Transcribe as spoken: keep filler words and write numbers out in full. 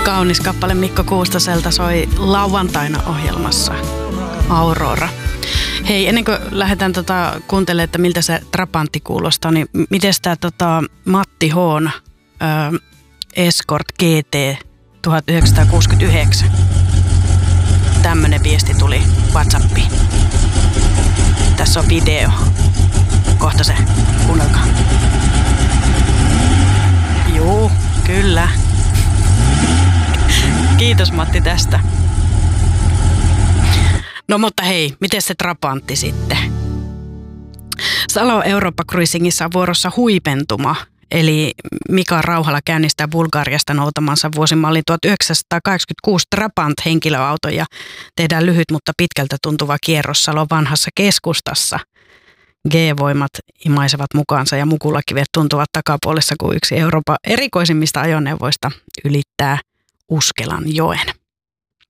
Kaunis kappale Mikko Kuustoselta soi lauantaina ohjelmassa Aurora. Hei, ennen kuin lähdetään tota, kuuntelemaan, että miltä se trapantti kuulostaa, niin miten tämä tota, Matti H:n ö, Escort G T tuhatyhdeksänsataakuusikymmentäyhdeksän? Tämmönen viesti tuli WhatsAppiin. Tässä on video. Kohta se, kuunnelkaa. Juu, kyllä. Kiitos Matti tästä. No mutta hei, miten se trapantti sitten? Salo Eurooppa Cruisingissa on vuorossa huipentuma, eli Mika Rauhala käynnistää Bulgariasta noutamansa vuosimallin tuhatyhdeksänsataakahdeksankymmentäkuusi Trabant-henkilöauto ja tehdään lyhyt, mutta pitkältä tuntuva kierros Salon vanhassa keskustassa. G-voimat imaisevat mukaansa ja mukulakivet tuntuvat takapuolessa, kun yksi Euroopan erikoisimmista ajoneuvoista ylittää Uskelan joen.